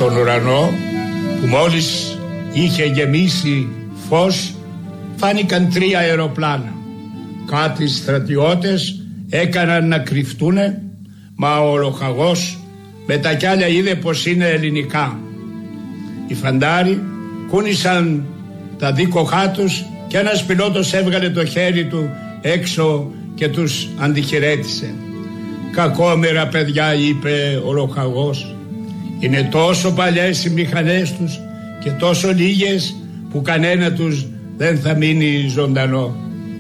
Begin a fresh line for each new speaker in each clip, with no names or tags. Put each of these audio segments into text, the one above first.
τον ουρανό που μόλις είχε γεμίσει φως φάνηκαν 3 αεροπλάνα. Κάτι στρατιώτες έκαναν να κρυφτούνε, μα ο ολοχαγός με τα κιάλια είδε πως είναι ελληνικά. Οι φαντάροι κούνησαν τα δίκοχά τους και ένας πιλότος έβγαλε το χέρι του έξω και τους αντιχαιρέτησε. «Κακόμοιρα παιδιά», είπε ο λοχαγός, «είναι τόσο παλιές οι μηχανές τους και τόσο λίγες που κανένα τους δεν θα μείνει ζωντανό».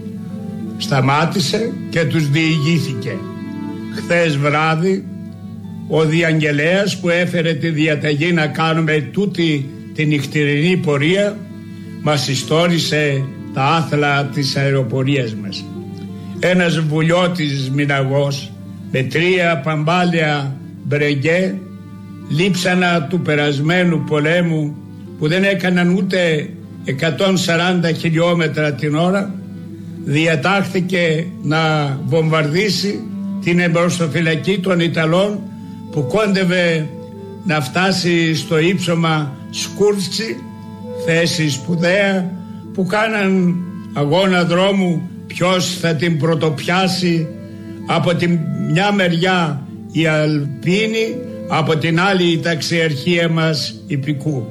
Σταμάτησε και τους διηγήθηκε. Χθες βράδυ ο διαγγελέας που έφερε τη διαταγή να κάνουμε τούτη τη νυχτερινή πορεία μας ιστόρισε τα άθλα της αεροπορίας μας. Ένας βουλιώτης μηναγός με 3 παμπάλια μπρεγκέ, λείψανα του περασμένου πολέμου που δεν έκαναν ούτε 140 χιλιόμετρα την ώρα, διατάχθηκε να βομβαρδίσει την εμπροστοφυλακή των Ιταλών που κόντευε να φτάσει στο ύψωμα Σκούρτσι, θέση σπουδαία που κάναν αγώνα δρόμου ποιος θα την πρωτοπιάσει, από τη μια μεριά η Αλπίνη, από την άλλη η ταξιαρχία μας Ιππικού.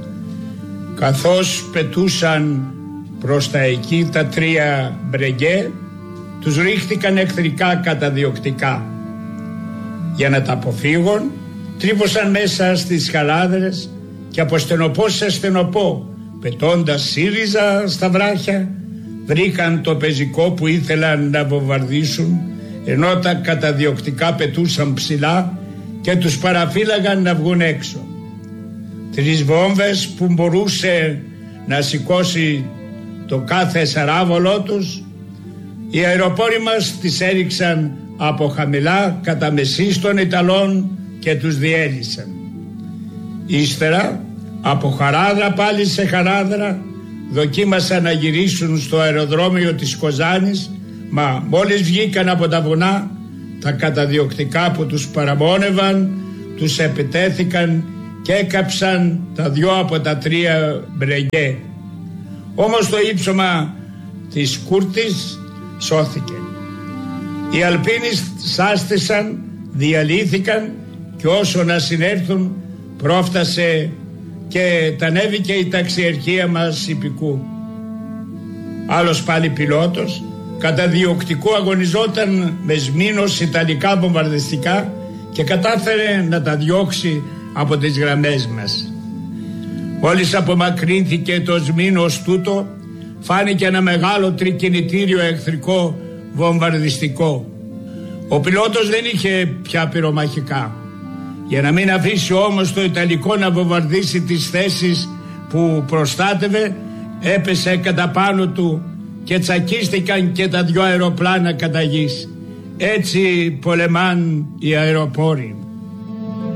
Καθώς πετούσαν προς τα εκεί τα 3 μπρεγκέ, τους ρίχτηκαν εχθρικά καταδιοκτικά. Για να τα αποφύγουν τρύπωσαν μέσα στις χαλάδρες και από στενοπό σε στενοπό, πετώντας ΣΥΡΙΖΑ στα βράχια, βρήκαν το πεζικό που ήθελαν να βομβαρδίσουν, ενώ τα καταδιοκτικά πετούσαν ψηλά και τους παραφύλαγαν να βγουν έξω. 3 βόμβες που μπορούσε να σηκώσει το κάθε σαράβολό τους, οι αεροπόροι μας τις έριξαν από χαμηλά κατά μεσής των Ιταλών και τους διέλυσαν. Ύστερα από χαράδρα πάλι σε χαράδρα δοκίμασαν να γυρίσουν στο αεροδρόμιο της Κοζάνης, μα μόλις βγήκαν από τα βουνά, τα καταδιοκτικά που τους παραμόνευαν τους επιτέθηκαν και έκαψαν τα 2 από τα 3 μπρεγκέ. Όμως το ύψωμα της Κούρτης σώθηκε. Οι Αλπίνοι σάστησαν, διαλύθηκαν και όσο να συνέρθουν πρόφτασε και τανέβηκε η ταξιαρχία μας Ιππικού. Άλλος πάλι πιλότος καταδιοκτικού αγωνιζόταν με σμήνος ιταλικά βομβαρδιστικά και κατάφερε να τα διώξει από τις γραμμές μας. Μόλις απομακρύνθηκε το σμήνος τούτο, φάνηκε ένα μεγάλο τρικινητήριο εχθρικό βομβαρδιστικό. Ο πιλότος δεν είχε πια πυρομαχικά. Για να μην αφήσει όμως το Ιταλικό να βομβαρδίσει τις θέσεις που προστάτευε, έπεσε κατά πάνω του και τσακίστηκαν και τα 2 αεροπλάνα κατά γης. Έτσι πολεμάν οι αεροπόροι.